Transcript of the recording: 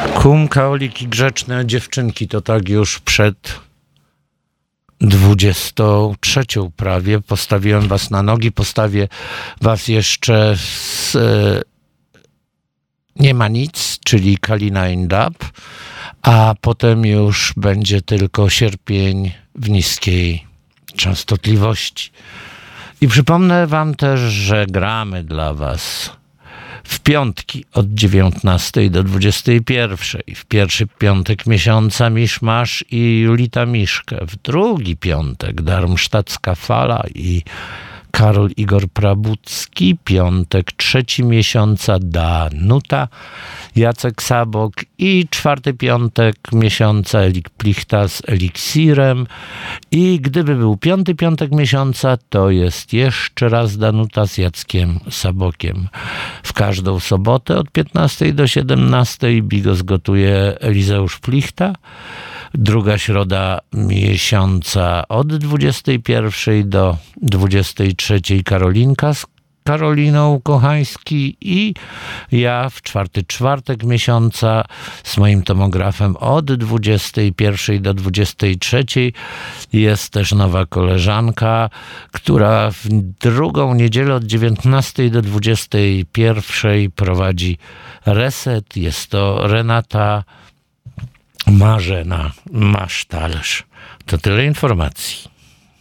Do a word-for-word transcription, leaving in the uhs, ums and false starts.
Kum, kaolik i grzeczne dziewczynki, to tak już przed dwudziestą trzecią prawie. Postawiłem was na nogi, postawię was jeszcze z e, Nie ma nic, czyli Kalina in Dub, a potem już będzie tylko Sierpień w niskiej częstotliwości. I przypomnę wam też, że gramy dla was w piątki od dziewiętnastej do dwudziestej pierwszej. W pierwszy piątek miesiąca Miszmasz i Julita Miszkę. W drugi piątek Darmstadtska Fala i Karol Igor Prabucki. Piątek trzeci miesiąca Danuta, Jacek Sabok i czwarty piątek miesiąca Elik Plichta z Eliksirem. I gdyby był piąty piątek miesiąca, to jest jeszcze raz Danuta z Jackiem Sabokiem. W każdą sobotę od piętnastej do siedemnastej Bigos gotuje Elizeusz Plichta. Druga środa miesiąca od dwudziestej pierwszej do dwudziestej trzeciej Karolinka z Karoliną Kochański i ja w czwarty czwartek miesiąca z moim tomografem od dwudziestej pierwszej do dwudziestej trzeciej. Jest też nowa koleżanka, która w drugą niedzielę od dziewiętnastej do dwudziestej pierwszej prowadzi reset. Jest to Renata Marzena Masztalerz. To tyle informacji.